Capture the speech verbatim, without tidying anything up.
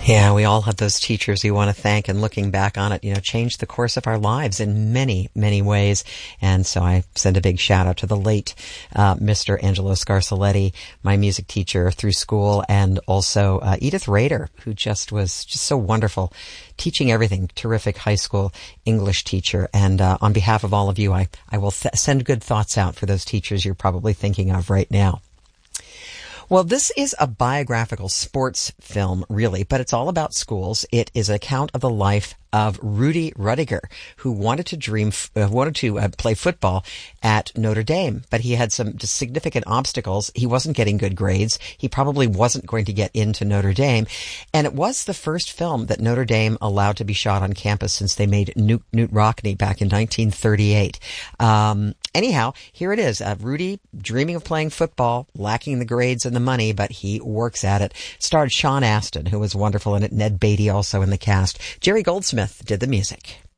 Yeah, we all have those teachers we want to thank, and looking back on it, you know, changed the course of our lives in many, many ways. And so I send a big shout out to the late uh, Mister Angelo Scarsoletti, my music teacher through school, and also uh, Edith Rader, who just was just so wonderful, teaching everything. Terrific high school English teacher. And uh, on behalf of all of you, I, I will th- send good thoughts out for those teachers you're probably thinking of right now. Well, this is a biographical sports film, really, but it's all about schools. It is an account of the life of Rudy Rudiger, who wanted to dream, uh, wanted to uh, play football at Notre Dame, but he had some significant obstacles. He wasn't getting good grades. He probably wasn't going to get into Notre Dame. And it was the first film that Notre Dame allowed to be shot on campus since they made Newt, Newt Rockne back in nineteen thirty-eight. Um, anyhow, here it is. Uh, Rudy dreaming of playing football, lacking the grades and the money, but he works at it. Starred Sean Astin, who was wonderful in it. Ned Beatty also in the cast. Jerry Goldsmith did the music.